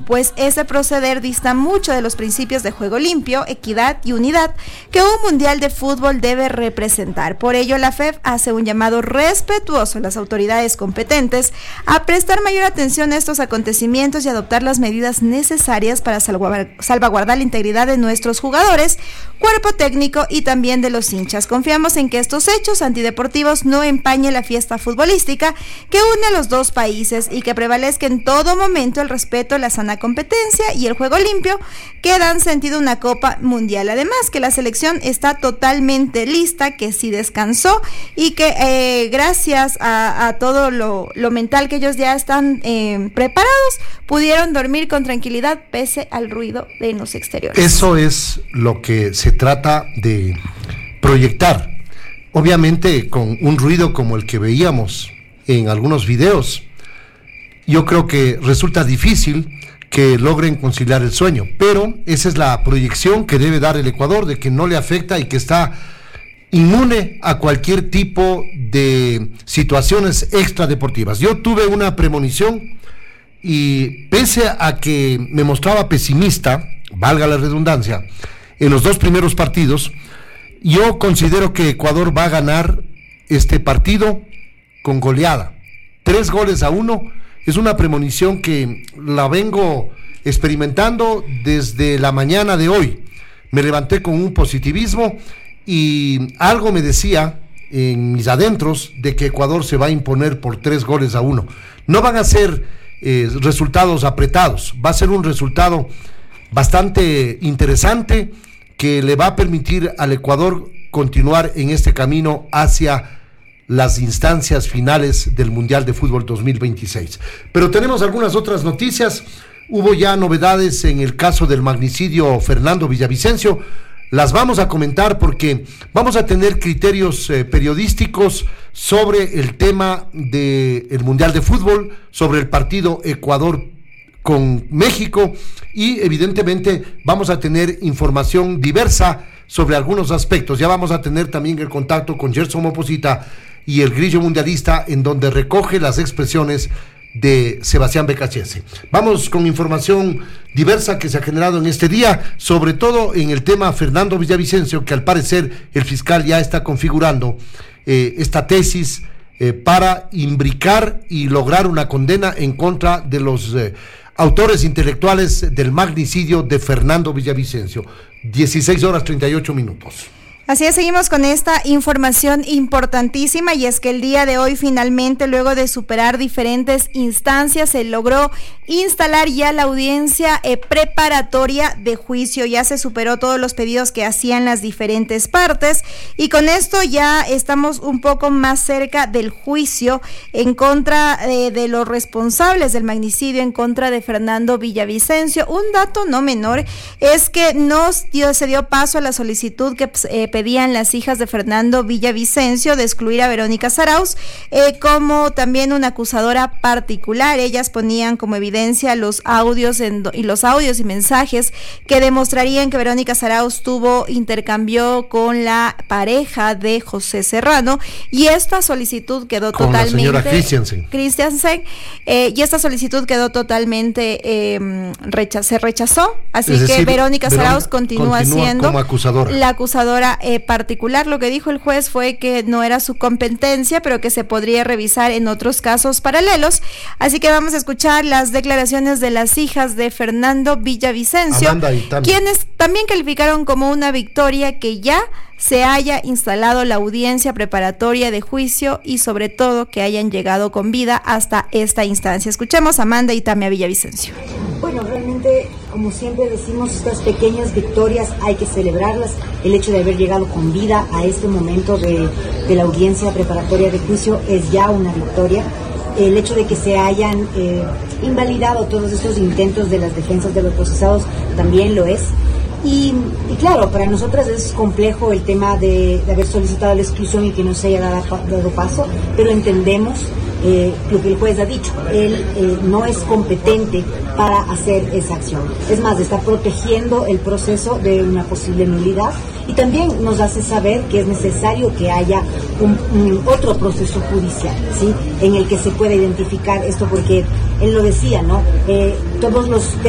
pues ese proceder dista mucho de los principios de juego limpio, equidad y unidad que un mundial de fútbol debe representar. Por ello, la FEF hace un llamado respetuoso a las autoridades competentes a prestar mayor atención a estos acontecimientos y adoptar las medidas necesarias para salvaguardar la integridad de nuestros jugadores, cuerpo técnico y también de los hinchas. Confiamos en que estos hechos antideportivos no empañen la fiesta futbolística que une a los dos países y que prevalezca en todo momento el respeto, la sana competencia y el juego limpio que dan sentido a una Copa Mundial. Además, que la selección está totalmente lista, que sí descansó y que gracias a todo lo mental que ellos ya están preparados, pudieron dormir con tranquilidad pese al ruido de los exteriores. Eso es lo que se trata de proyectar. Obviamente con un ruido como el que veíamos en algunos videos, yo creo que resulta difícil que logren conciliar el sueño, pero esa es la proyección que debe dar el Ecuador, de que no le afecta y que está inmune a cualquier tipo de situaciones extradeportivas. Yo tuve una premonición y pese a que me mostraba pesimista, valga la redundancia, en los dos primeros partidos, yo considero que Ecuador va a ganar este partido con goleada. 3-1 es una premonición que la vengo experimentando desde la mañana de hoy. Me levanté con un positivismo y algo me decía en mis adentros de que Ecuador se va a imponer por 3-1. No van a ser resultados apretados, va a ser un resultado bastante interesante que le va a permitir al Ecuador continuar en este camino hacia las instancias finales del Mundial de Fútbol 2026. Pero tenemos algunas otras noticias. Hubo ya novedades en el caso del magnicidio Fernando Villavicencio. Las vamos a comentar porque vamos a tener criterios periodísticos sobre el tema del Mundial de Fútbol, sobre el partido Ecuador con México y evidentemente vamos a tener información diversa sobre algunos aspectos. Ya vamos a tener también el contacto con Gerson Moposita y el Grillo Mundialista, en donde recoge las expresiones de Sebastián Becachese. Vamos con información diversa que se ha generado en este día, sobre todo en el tema Fernando Villavicencio, que al parecer el fiscal ya está configurando esta tesis para imbricar y lograr una condena en contra de los autores intelectuales del magnicidio de Fernando Villavicencio. 16:38. Así es, seguimos con esta información importantísima y es que el día de hoy finalmente, luego de superar diferentes instancias, se logró instalar ya la audiencia preparatoria de juicio. Ya se superó todos los pedidos que hacían las diferentes partes y con esto ya estamos un poco más cerca del juicio en contra de los responsables del magnicidio en contra de Fernando Villavicencio. Un dato no menor es que se dio paso a la solicitud que pedían las hijas de Fernando Villavicencio de excluir a Verónica Zarauz como también una acusadora particular. Ellas ponían como evidencia los audios y mensajes que demostrarían que Verónica Zarauz intercambió con la pareja de José Serrano y esta solicitud quedó con totalmente la señora Christiansen y esta solicitud quedó totalmente se rechazó, así es decir, que Verónica Zarauz continúa siendo como acusadora. La acusadora particular. Lo que dijo el juez fue que no era su competencia, pero que se podría revisar en otros casos paralelos. Así que vamos a escuchar las declaraciones de las hijas de Fernando Villavicencio, quienes también calificaron como una victoria que ya se haya instalado la audiencia preparatoria de juicio y sobre todo que hayan llegado con vida hasta esta instancia. Escuchemos a Amanda y Tamia Villavicencio. Bueno, realmente, como siempre decimos, estas pequeñas victorias hay que celebrarlas. El hecho de haber llegado con vida a este momento de la audiencia preparatoria de juicio es ya una victoria. El hecho de que se hayan invalidado todos estos intentos de las defensas de los procesados también lo es. Y claro, para nosotras es complejo el tema de haber solicitado la exclusión y que no se haya dado paso, pero entendemos lo que el juez ha dicho. Él no es competente para hacer esa acción. Es más, está protegiendo el proceso de una posible nulidad y también nos hace saber que es necesario que haya otro proceso judicial, ¿sí?, en el que se pueda identificar esto, porque él lo decía, ¿no? Todos los